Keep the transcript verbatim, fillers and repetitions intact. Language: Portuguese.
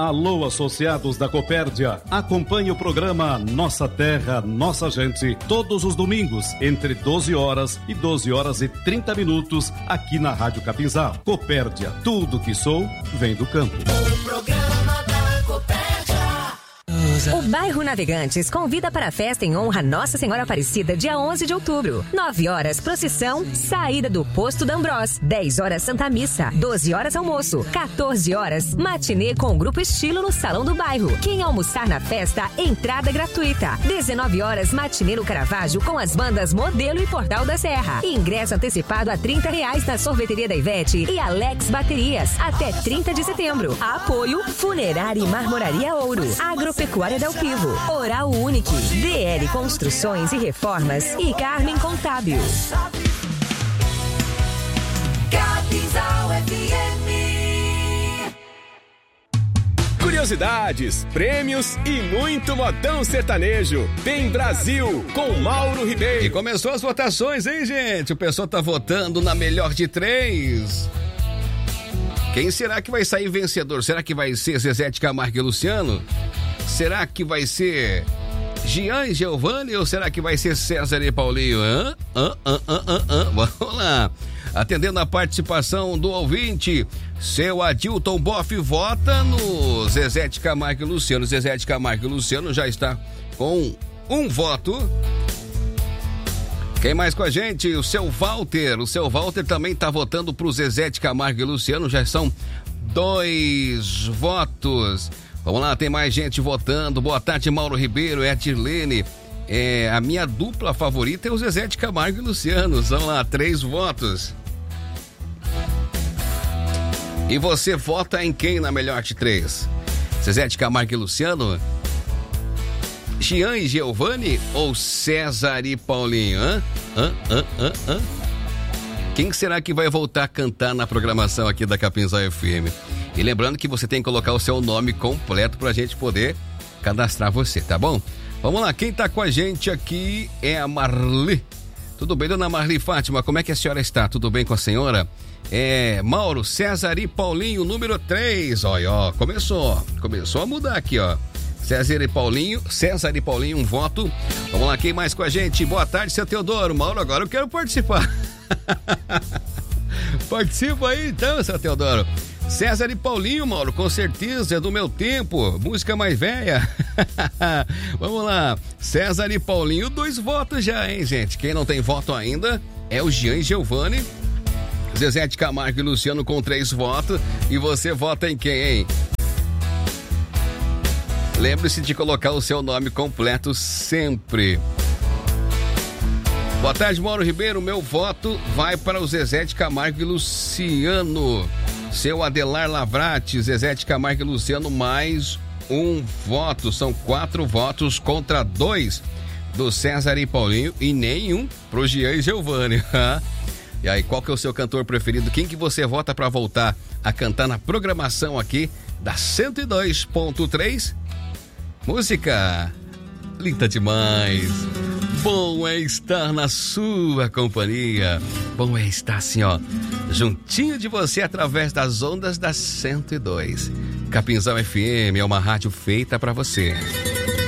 Alô, associados da Copérdia. Acompanhe o programa Nossa Terra, Nossa Gente, todos os domingos, entre doze horas e doze horas e trinta minutos, aqui na Rádio Capinzal. Copérdia, tudo que sou, vem do campo. O programa da Copérdia. O bairro Navegantes convida para a festa em honra a Nossa Senhora Aparecida, dia onze de outubro. nove horas, procissão, saída do Posto da Ambrós. dez horas, Santa Missa. doze horas, almoço. quatorze horas, matinê com o Grupo Estilo no Salão do Bairro. Quem almoçar na festa, entrada gratuita. dezenove horas, matinê no Caravaggio com as bandas Modelo e Portal da Serra. Ingresso antecipado a trinta reais na Sorveteria da Ivete e Alex Baterias. Até trinta de setembro. Apoio Funerária e Marmoraria Ouro. Agropecuária Del Pivo, Oral Unique, D L Construções e Reformas e Carmen Contábil. Capinzal F M. Curiosidades, prêmios e muito modão sertanejo. Tem Brasil com Mauro Ribeiro. E começou as votações, hein, gente? O pessoal tá votando na melhor de três. Quem será que vai sair vencedor? Será que vai ser Zezé de Camargo e Luciano? Será que vai ser Jean e Giovanni ou será que vai ser César e Paulinho? Hã? Hã? Hã? Hã? Hã? Hã? Vamos lá. Atendendo a participação do ouvinte, seu Adilton Boff vota no Zezé de Camargo e Luciano. Zezé de Camargo e Luciano já está com um voto. Quem mais com a gente? O seu Walter. O seu Walter também está votando pro Zezé de Camargo e Luciano. Já são dois votos. Vamos lá, tem mais gente votando. Boa tarde, Mauro Ribeiro, é a Tirlene. É, a minha dupla favorita é o Zezé de Camargo e Luciano. São lá, três votos. E você vota em quem na melhor de três? Zezé de Camargo e Luciano? Jean e Giovanni ou César e Paulinho? Hã? Hã? Hã? Hã? Hã? Quem será que vai voltar a cantar na programação aqui da Capinzal F M? E lembrando que você tem que colocar o seu nome completo pra gente poder cadastrar você, tá bom? Vamos lá, quem tá com a gente aqui é a Marli. Tudo bem, dona Marli Fátima? Como é que a senhora está? Tudo bem com a senhora? É, Mauro, César e Paulinho, número três. Olha, ó, começou, começou a mudar aqui, ó. César e Paulinho, César e Paulinho, um voto. Vamos lá, quem mais com a gente? Boa tarde, seu Teodoro. Mauro, agora eu quero participar. Participa aí então, seu Teodoro. César e Paulinho, Mauro, com certeza é do meu tempo, música mais velha. Vamos lá, César e Paulinho, dois votos já, hein, gente? Quem não tem voto ainda é o Jean e Giovanni. Zezé de Camargo e Luciano com três votos. E você vota em quem, hein? Lembre-se de colocar o seu nome completo sempre. Boa tarde, Mauro Ribeiro. Meu voto vai para o Zezé de Camargo e Luciano. Seu Adelar Lavrati, Zezé de Camargo e Luciano, mais um voto. São quatro votos contra dois do César e Paulinho e nenhum pro Jean e Giovanni. E aí, qual que é o seu cantor preferido? Quem que você vota para voltar a cantar na programação aqui da cento e dois ponto três? Música linda demais. Bom é estar na sua companhia. Bom é estar assim, ó, juntinho de você através das ondas da cento e dois. Capinzal F M é uma rádio feita pra você.